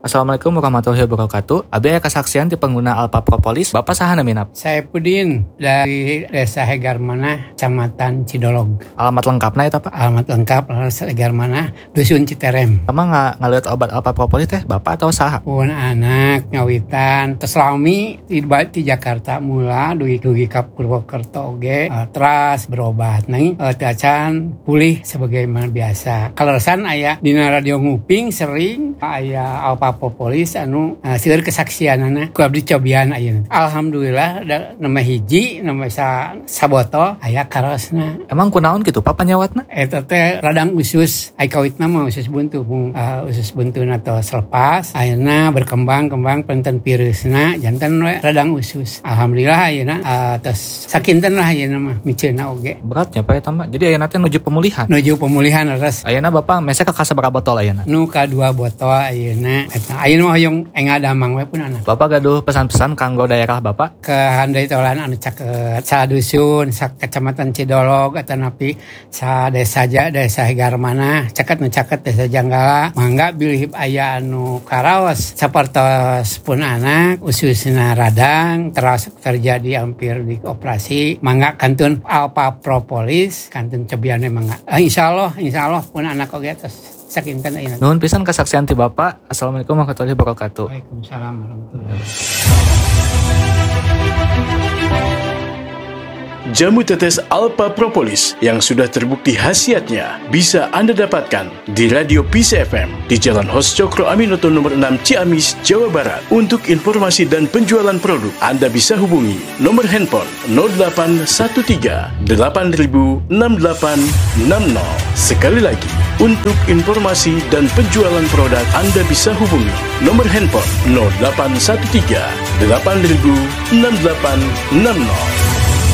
Assalamualaikum warahmatullahi wabarakatuh. Abi aya kesaksian di pengguna Alpha Propolis. Bapak saha naminap? Saya Pudin dari Desa Hegarmanah, Kecamatan Cidolog. Alamat lengkapna eta, Pak? Alamat lengkap Desa Hegarmanah, Dusun Citerem. Emang ngeliat obat Alpha Propolis teh Bapak atau saha? Pun anak ngawitan tes lami di Jakarta mula dugi ka Purwokerto oge teras berobat nang tacan pulih sebagaimana biasa. Kaleresan aya dina radio nguping sering aya Alpha Propolis anu seueur kesaksianana ku abdi cobian ayeuna. Alhamdulillah nama hiji nama sabotol aya karosna. Emang kunaon gitu Pak panyawatna? Eta teh radang usus ai kawitna mah usus buntu usus buntuna tos lepas ayeuna berkembang penten virusna janten we radang usus. Alhamdulillah ayeuna tos sakinten lah ayeuna mah miceuna oge. Beratnya Pak eta mah. Jadi ayeuna teh nuju pemulihan. Nuju pemulihan leres. Ayeuna Bapak mese ka sabaraha botol ayeuna? Nu ka 2 botol ayeuna. Ayeuna mah hoyong enga damang we pun anak. Bapak gaduh pesan-pesan kanggo daerah Bapak? Ke handai tolan anu caket sa dusun, sa kecamatan Cidolog atau napi sa desa Hegarmanah, caket desa Janggala. Mangga bilih aya anu karaos sapertos pun anak ususna radang terus terjadi hampir di operasi. Mangga kantun Alpha Propolis, kantun cobiane mangga. Insyaallah pun anak oge tos sakinten ayeuna. Nuhun pisan kesaksian ti Bapak. Assalamualaikum warahmatullahi wabarakatuh. Waalaikumsalam warahmatullahi wabarakatuh. Jamu tetes Alpha Propolis yang sudah terbukti khasiatnya bisa Anda dapatkan di Radio Peace FM di Jalan Hos Cokro Aminoto nomor 6 Ciamis, Jawa Barat. Untuk informasi dan penjualan produk, Anda bisa hubungi nomor handphone 0813 8000 6860. Sekali lagi, untuk informasi dan penjualan produk, Anda bisa hubungi nomor handphone 0813 8000 6860.